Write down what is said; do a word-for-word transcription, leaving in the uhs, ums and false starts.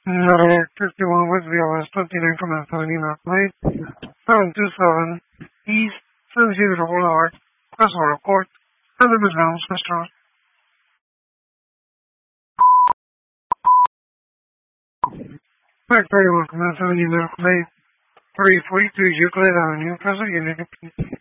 Number fifty-one Westview West, twenty-nine Commerce Avenue, North seven two seven East San Isidro Boulevard, Crestwater Court, and the McDonald's restaurant. Back thirty-one Commerce Avenue, North three forty-two Euclid Avenue, Pasadena.